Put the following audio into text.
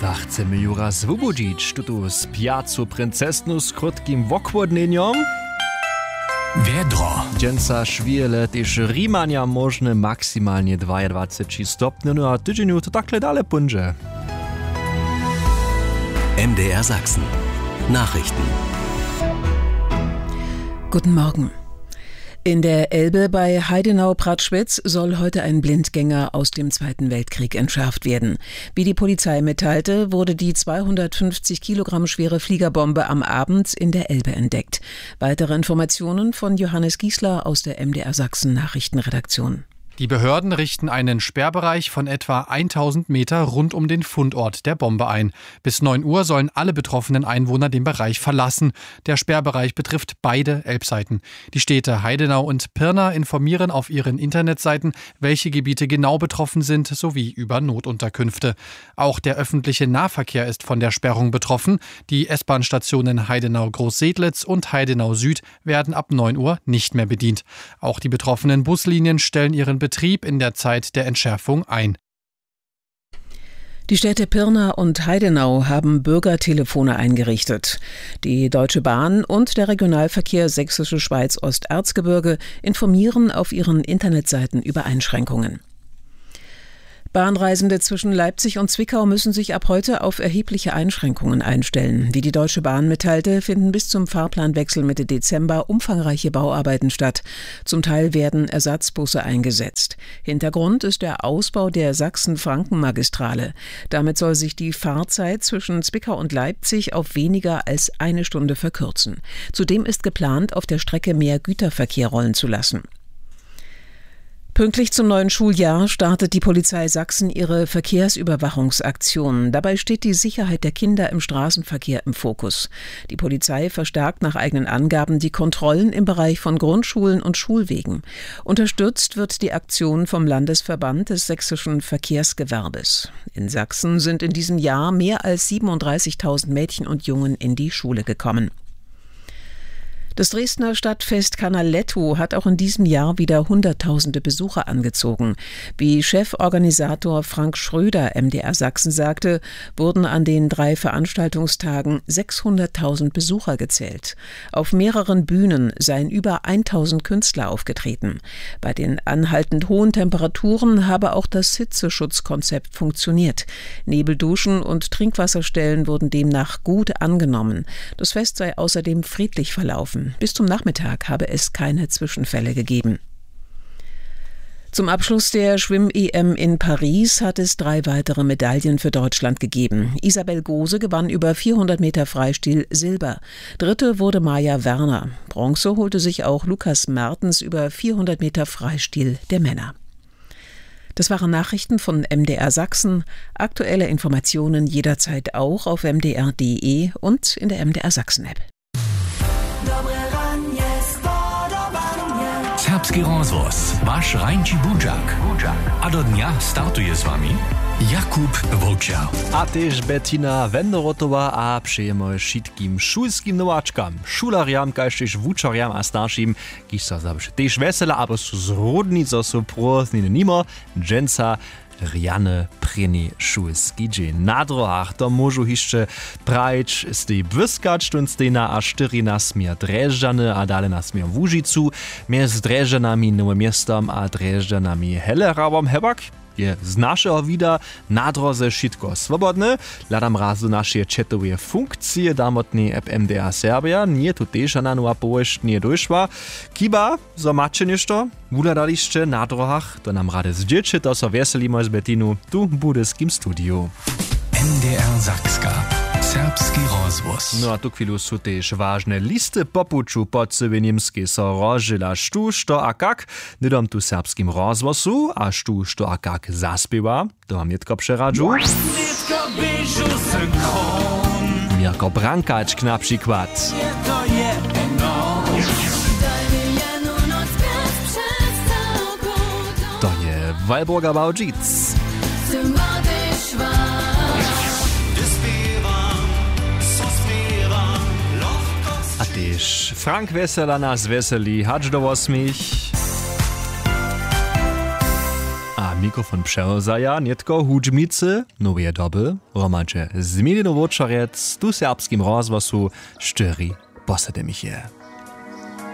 Woda chcemy Jura zwobodzić, tutu z Piazzu Princesnu z krótkim wokłodnieniem. Wiedro. Dżęca szwiele też Rimania możne maksymalnie 22 stopnie, no a tydzieniu to takle dalej punże. MDR Sachsen. Nachrichten. Guten Morgen. In der Elbe bei Heidenau-Pratschwitz soll heute ein Blindgänger aus dem Zweiten Weltkrieg entschärft werden. Wie die Polizei mitteilte, wurde die 250 Kilogramm schwere Fliegerbombe am Abend in der Elbe entdeckt. Weitere Informationen von Johannes Giesler aus der MDR Sachsen Nachrichtenredaktion. Die Behörden richten einen Sperrbereich von etwa 1000 Meter rund um den Fundort der Bombe ein. Bis 9 Uhr sollen alle betroffenen Einwohner den Bereich verlassen. Der Sperrbereich betrifft beide Elbseiten. Die Städte Heidenau und Pirna informieren auf ihren Internetseiten, welche Gebiete genau betroffen sind, sowie über Notunterkünfte. Auch der öffentliche Nahverkehr ist von der Sperrung betroffen. Die S-Bahn-Stationen Heidenau-Großsedlitz und Heidenau Süd werden ab 9 Uhr nicht mehr bedient. Auch die betroffenen Buslinien stellen ihren Betrieb in der Zeit der Entschärfung ein. Die Städte Pirna und Heidenau haben Bürgertelefone eingerichtet. Die Deutsche Bahn und der Regionalverkehr Sächsische Schweiz-Osterzgebirge informieren auf ihren Internetseiten über Einschränkungen. Bahnreisende zwischen Leipzig und Zwickau müssen sich ab heute auf erhebliche Einschränkungen einstellen. Wie die Deutsche Bahn mitteilte, finden bis zum Fahrplanwechsel Mitte Dezember umfangreiche Bauarbeiten statt. Zum Teil werden Ersatzbusse eingesetzt. Hintergrund ist der Ausbau der Sachsen-Franken-Magistrale. Damit soll sich die Fahrzeit zwischen Zwickau und Leipzig auf weniger als 1 Stunde verkürzen. Zudem ist geplant, auf der Strecke mehr Güterverkehr rollen zu lassen. Pünktlich zum neuen Schuljahr startet die Polizei Sachsen ihre Verkehrsüberwachungsaktion. Dabei steht die Sicherheit der Kinder im Straßenverkehr im Fokus. Die Polizei verstärkt nach eigenen Angaben die Kontrollen im Bereich von Grundschulen und Schulwegen. Unterstützt wird die Aktion vom Landesverband des sächsischen Verkehrsgewerbes. In Sachsen sind in diesem Jahr mehr als 37.000 Mädchen und Jungen in die Schule gekommen. Das Dresdner Stadtfest Canaletto hat auch in diesem Jahr wieder Hunderttausende Besucher angezogen. Wie Cheforganisator Frank Schröder MDR Sachsen sagte, wurden an den 3 Veranstaltungstagen 600.000 Besucher gezählt. Auf mehreren Bühnen seien über 1000 Künstler aufgetreten. Bei den anhaltend hohen Temperaturen habe auch das Hitzeschutzkonzept funktioniert. Nebelduschen und Trinkwasserstellen wurden demnach gut angenommen. Das Fest sei außerdem friedlich verlaufen. Bis zum Nachmittag habe es keine Zwischenfälle gegeben. Zum Abschluss der Schwimm-EM in Paris hat es 3 weitere Medaillen für Deutschland gegeben. Isabel Gose gewann über 400 Meter Freistil Silber. Dritte wurde Maja Werner. Bronze holte sich auch Lukas Mertens über 400 Meter Freistil der Männer. Das waren Nachrichten von MDR Sachsen. Aktuelle Informationen jederzeit auch auf mdr.de und in der MDR Sachsen-App. Serbski rozvoz, wasz Rańci Budzak. A do dnia startuje z wami Jakub Wojciał. A też Bettina Wenderotowa a przyjemno wszystkim szulskim nowaczkam, szulariam, kajszczyż wuczariam a starszym, kiż sa zawsze też wesela, aber su zrodni, co su prosniny nimo, dżęca Rianne Preni Szulski dźe. Na drohach to môžu jeszcze prajč z tej błyskačtunstejna a 4 nasmier Drežďany a dále nasmier Łužicu, między Drežďanami Nowym Miestom a Drežďanami Hellerawom hebak je z našeho vida na droze všetko svobodné. Hľadám razu naše četové funkcie damotnej MDR Serbia. Nie tu tež na nova poešť nie došla. Kiba, zo mače nešto, vuladalište na drohach, to nám rade zdieče, to so veselimo z Bettinu, tu v budyskim studiu. MDR Sachska. Serbski rozvoz. No a tu chvíľu sú tež vážne listy popuču pod sebe nemské so rozžila štú, što a kak. Nedom tu serbskim rozvozu a štú, što a kak zaspieva. To vám Netko przeradžu. Netko bežu synchron. Mirko Brankačk na przykład. To je To je Walburga Bałdzic. A tyż Frank Wesela nas weseli, hacz do 8. A mikrofon przełzaja, nie tylko hudźmicy, nowe doby, romancie Zmienino Woczarec, tu serbskim rozwasu 4 posademiche.